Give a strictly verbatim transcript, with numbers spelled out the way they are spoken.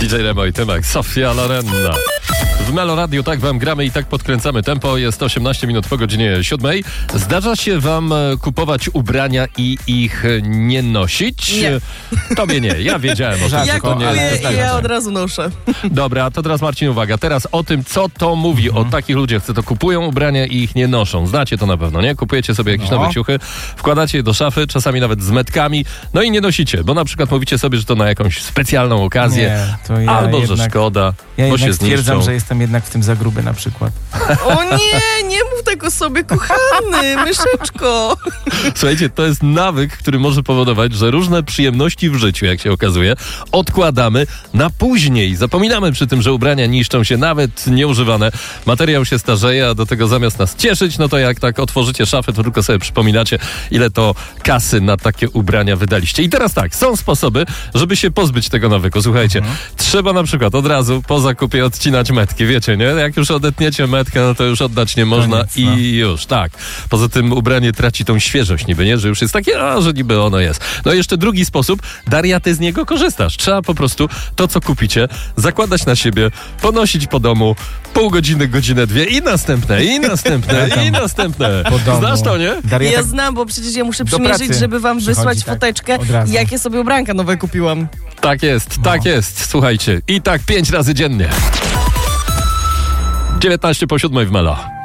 D J Remo i Tymek, Sofia Lorenna. W Melo Radio tak wam gramy i tak podkręcamy tempo. Jest osiemnaście minut po godzinie siódmej. Zdarza się wam kupować ubrania i ich nie nosić? Nie. Tobie nie. Ja wiedziałem o tym. Ja że to nie kupuję jest i ja od razu noszę. Dobra, to teraz Marcin, uwaga. Teraz o tym, co to mówi o takich ludziach, co to kupują ubrania i ich nie noszą. Znacie to na pewno, nie? Kupujecie sobie jakieś No. nowe ciuchy, wkładacie je do szafy, czasami nawet z metkami, no i nie nosicie, bo na przykład mówicie sobie, że to na jakąś specjalną okazję, Nie, to ja albo jednak, że szkoda, Ja bo się jednak stwierdzam, zniszczą. że jestem jednak w tym za gruby na przykład. O nie, nie mów tego sobie, kochany, myszeczko. Słuchajcie, to jest nawyk, który może powodować, że różne przyjemności w życiu, jak się okazuje, odkładamy na później. Zapominamy przy tym, że ubrania niszczą się, nawet nieużywane. Materiał się starzeje, a do tego zamiast nas cieszyć, no to jak tak otworzycie szafę, to tylko sobie przypominacie, ile to kasy na takie ubrania wydaliście. I teraz tak, są sposoby, żeby się pozbyć tego nawyku. Słuchajcie, Mhm. trzeba na przykład od razu po zakupie odcinać metki, wiecie, nie? Jak już odetniecie metkę, no to już oddać nie można. Koniec, no. I już, tak. Poza tym ubranie traci tą świeżość niby, nie? Że już jest takie, a, że niby ono jest. No i jeszcze drugi sposób. Daria, ty z niego korzystasz. Trzeba po prostu to, co kupicie, zakładać na siebie, ponosić po domu pół godziny, godzinę, dwie i następne, i następne, i następne. Po domu. Znasz to, nie? Daria Ja tak znam, bo przecież ja muszę do przymierzyć, pracy żeby wam przychodzi, wysłać tak, foteczkę, od razu. jakie sobie ubranka nowe kupiłam. Tak jest, tak jest. Słuchajcie. I tak pięć razy dziennie. dziewiętnaście po siódmej w Melo.